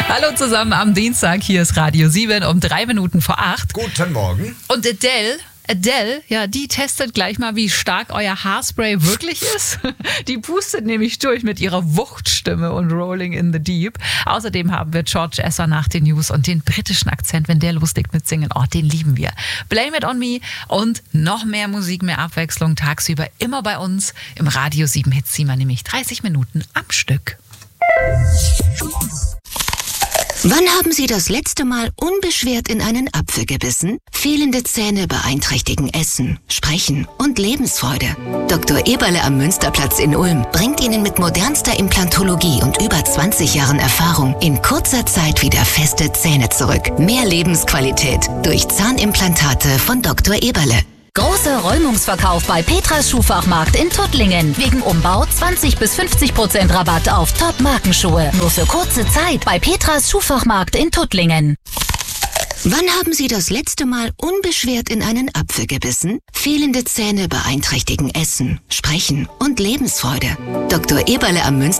Hallo zusammen am Dienstag, hier ist Radio 7 um 3 Minuten vor 8. Guten Morgen. Und Adele, ja, die testet gleich mal, wie stark euer Haarspray wirklich ist. Die pustet nämlich durch mit ihrer Wuchtstimme und Rolling in the Deep. Außerdem haben wir George Ezra nach den News und den britischen Akzent, wenn der loslegt mit Singen. Oh, den lieben wir. Blame It On Me und noch mehr Musik, mehr Abwechslung tagsüber immer bei uns. Im Radio 7 Hits ziehen wir nämlich 30 Minuten am Stück. Wann haben Sie das letzte Mal unbeschwert in einen Apfel gebissen? Fehlende Zähne beeinträchtigen Essen, Sprechen und Lebensfreude. Dr. Eberle am Münsterplatz in Ulm bringt Ihnen mit modernster Implantologie und über 20 Jahren Erfahrung in kurzer Zeit wieder feste Zähne zurück. Mehr Lebensqualität durch Zahnimplantate von Dr. Eberle. Großer Räumungsverkauf bei Petras Schuhfachmarkt in Tuttlingen. Wegen Umbau 20-50% Rabatt auf Top-Markenschuhe. Nur für kurze Zeit bei Petras Schuhfachmarkt in Tuttlingen. Wann haben Sie das letzte Mal unbeschwert in einen Apfel gebissen? Fehlende Zähne beeinträchtigen Essen, Sprechen und Lebensfreude. Dr. Eberle am Münster